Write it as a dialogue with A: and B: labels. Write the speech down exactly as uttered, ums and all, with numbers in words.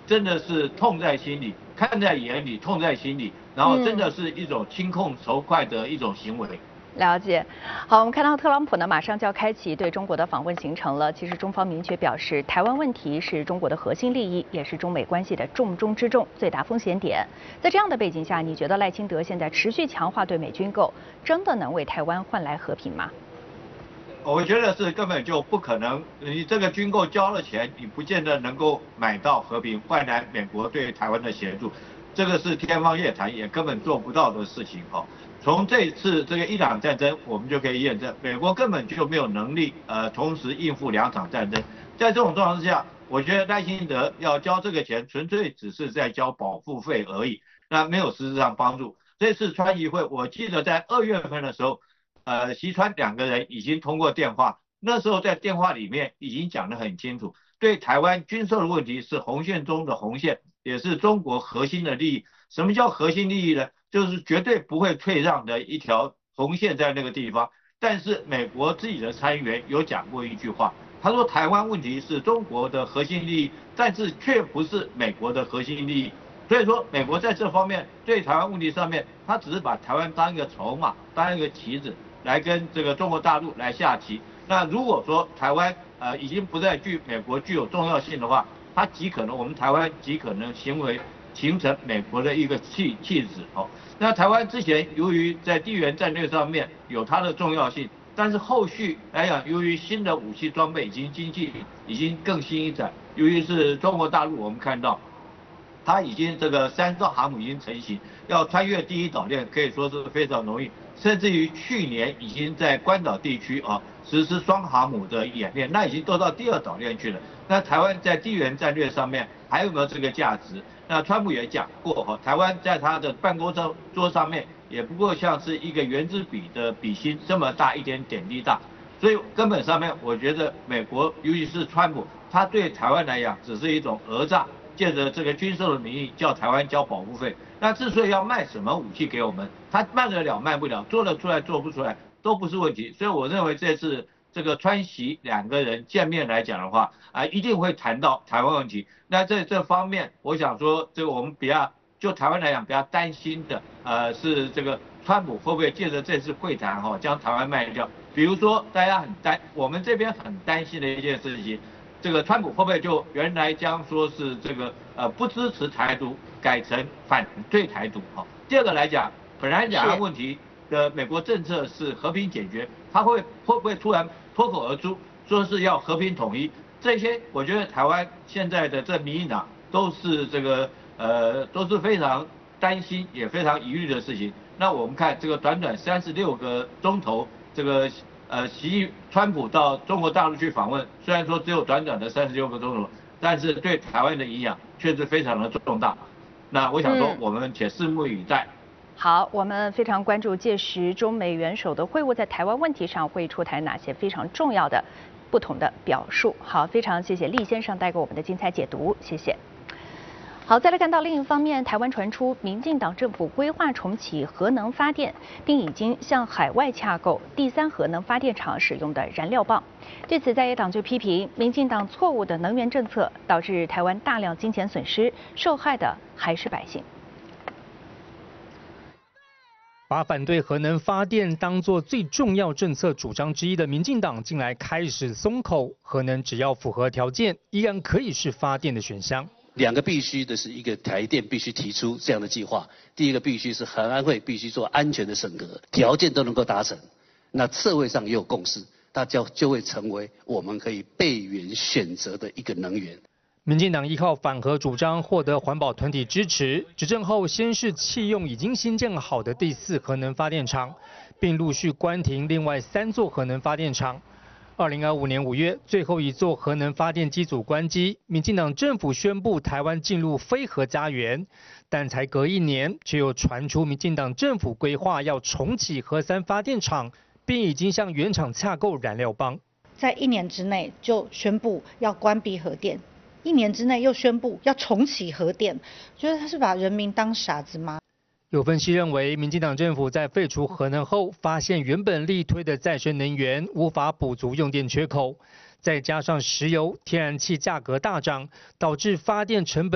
A: 真的是痛在心里，看在眼里，痛在心里，然后真的是一种轻控仇快的一种行为。
B: 了解，好，我们看到特朗普呢马上就要开启对中国的访问行程了。其实中方明确表示，台湾问题是中国的核心利益，也是中美关系的重中之重、最大风险点。在这样的背景下，你觉得赖清德现在持续强化对美军购，真的能为台湾换来和平吗？
A: 我觉得是根本就不可能，你这个军购交了钱，你不见得能够买到和平，换来美国对台湾的协助，这个是天方夜谭，也根本做不到的事情哈。从这次这个伊朗战争，我们就可以验证，美国根本就没有能力呃同时应付两场战争。在这种状况之下，我觉得赖清德要交这个钱，纯粹只是在交保护费而已，那没有实质上帮助。这次川习会，我记得在二月份的时候。呃，习川两个人已经通过电话，那时候在电话里面已经讲得很清楚，对台湾军售的问题是红线中的红线，也是中国核心的利益。什么叫核心利益呢？就是绝对不会退让的一条红线在那个地方。但是美国自己的参议员有讲过一句话，他说台湾问题是中国的核心利益，但是却不是美国的核心利益。所以说，美国在这方面对台湾问题上面，他只是把台湾当一个筹码，当一个棋子。来跟这个中国大陆来下棋。那如果说台湾呃已经不再具美国具有重要性的话，它极可能我们台湾极可能行为形成美国的一个弃弃子哦。那台湾之前由于在地缘战略上面有它的重要性，但是后续来讲，由于新的武器装备已经经济已经更新一展，由于是中国大陆我们看到。它已经这个三艘航母已经成型，要穿越第一岛链可以说是非常容易，甚至于去年已经在关岛地区啊实施双航母的演练，那已经都到第二岛链去了。那台湾在地缘战略上面还有没有这个价值？那川普也讲过哈，台湾在他的办公桌上面也不过像是一个圆珠笔的笔芯这么大一点点滴大，所以根本上面我觉得美国尤其是川普，他对台湾来讲只是一种讹诈。借着这个军售的名义叫台湾交保护费，那之所以要卖什么武器给我们，他卖得了卖不了，做得出来做不出来都不是问题。所以我认为这次这个川习两个人见面来讲的话，啊，一定会谈到台湾问题。那在这方面，我想说，这个我们比较就台湾来讲比较担心的，呃，是这个川普会不会借着这次会谈哈、哦，将台湾卖掉？比如说大家很担，我们这边很担心的一件事情。这个川普会不会就原来将说是这个呃不支持台独，改成反对台独哈？第二个来讲，本来两岸问题的美国政策是和平解决，他会会不会突然脱口而出说是要和平统一？这些我觉得台湾现在的这民进党都是这个呃都是非常担心也非常疑虑的事情。那我们看这个短短三十六个钟头这个。呃，习川普到中国大陆去访问，虽然说只有短短的三十六个钟头，但是对台湾的影响确实非常的重大。那我想说，我们且拭目以待。嗯、
B: 好，我们非常关注届时中美元首的会晤在台湾问题上会出台哪些非常重要的不同的表述。好，非常谢谢厉先生带给我们的精彩解读，谢谢。好，再来看到另一方面，台湾传出民进党政府规划重启核能发电，并已经向海外洽购第三核能发电厂使用的燃料棒。对此，在野党就批评民进党错误的能源政策，导致台湾大量金钱损失，受害的还是百姓。
C: 把反对核能发电当作最重要政策主张之一的民进党，近来开始松口，核能只要符合条件，依然可以是发电的选项。
D: 两个必须的是，一个台电必须提出这样的计划，第一个必须是核安会必须做安全的审核，条件都能够达成，那社会上也有共识，它就就会成为我们可以备援选择的一个能源。
C: 民进党依靠反核主张获得环保团体支持，执政后先是弃用已经新建好的第四核能发电厂，并陆续关停另外三座核能发电厂。二零二五年五月，最后一座核能发电机组关机，民进党政府宣布台湾进入非核家园，但才隔一年，却又传出民进党政府规划要重启核三发电厂，并已经向原厂洽购燃料棒，
E: 在一年之内就宣布要关闭核电，一年之内又宣布要重启核电，觉得他是把人民当傻子吗？
C: 有分析认为，民进党政府在废除核能后，发现原本力推的再生能源无法补足用电缺口，再加上石油、天然气价格大涨，导致发电成本